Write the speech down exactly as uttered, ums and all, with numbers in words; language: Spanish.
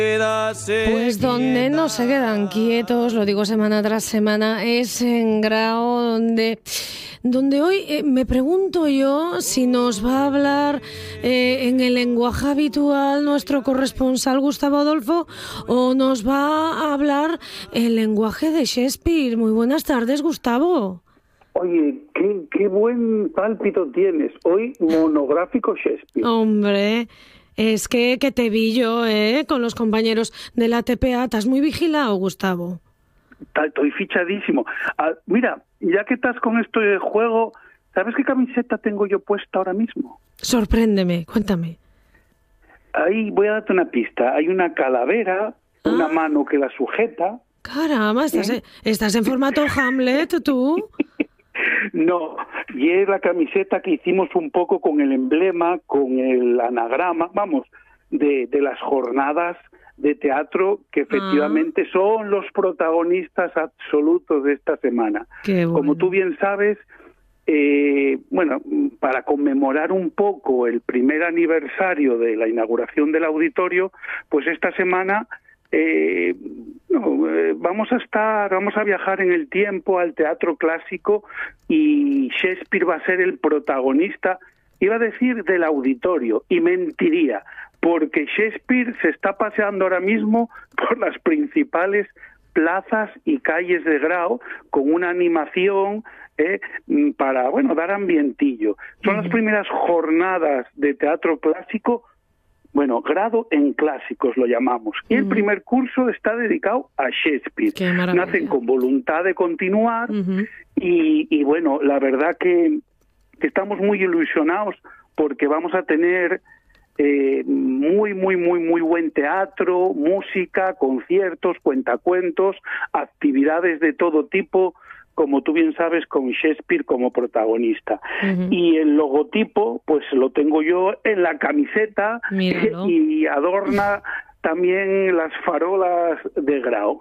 Pues donde no se quedan quietos, lo digo semana tras semana, es en Grao, donde, donde hoy eh, me pregunto yo si nos va a hablar eh, en el lenguaje habitual nuestro corresponsal Gustavo Adolfo o nos va a hablar el lenguaje de Shakespeare. Muy buenas tardes, Gustavo. Oye, qué, qué buen pálpito tienes. Hoy monográfico Shakespeare. Hombre, es que, que te vi yo, ¿eh? Con los compañeros de la T P A. ¿Estás muy vigilado, Gustavo? Estoy fichadísimo. Ah, mira, ya que estás con esto de juego, ¿sabes qué camiseta tengo yo puesta ahora mismo? Sorpréndeme, cuéntame. Ahí voy a darte una pista. Hay una calavera, ah. una mano que la sujeta. Caramba, estás, ¿Eh? estás en formato Hamlet, tú. No, y es la camiseta que hicimos un poco con el emblema, con el anagrama, vamos, de, de las jornadas de teatro que efectivamente ah. son los protagonistas absolutos de esta semana. Qué bueno. Como tú bien sabes, eh, bueno, para conmemorar un poco el primer aniversario de la inauguración del auditorio, pues esta semana Eh, no, eh, vamos a estar, vamos a viajar en el tiempo al teatro clásico y Shakespeare va a ser el protagonista, iba a decir del auditorio, y mentiría, porque Shakespeare se está paseando ahora mismo por las principales plazas y calles de Grao con una animación eh, para, bueno, dar ambientillo. Son uh-huh. las primeras jornadas de teatro clásico. Bueno, grado en clásicos lo llamamos. Y uh-huh. el primer curso está dedicado a Shakespeare. Nacen con voluntad de continuar uh-huh. y, y bueno, la verdad que, que estamos muy ilusionados porque vamos a tener eh, muy, muy, muy, muy buen teatro, música, conciertos, cuentacuentos, actividades de todo tipo, como tú bien sabes, con Shakespeare como protagonista. Uh-huh. Y el logotipo, pues lo tengo yo en la camiseta. Míralo. Y adorna también las farolas de Grao.